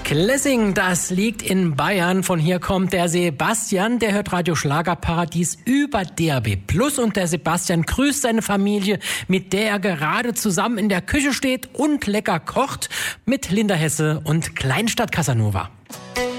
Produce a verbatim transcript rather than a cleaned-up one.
Klessing, das liegt in Bayern. Von hier kommt der Sebastian, der hört Radio Schlagerparadies über D A B Plus. Und der Sebastian grüßt seine Familie, mit der er gerade zusammen in der Küche steht und lecker kocht, mit Linda Hesse und Kleinstadt Casanova.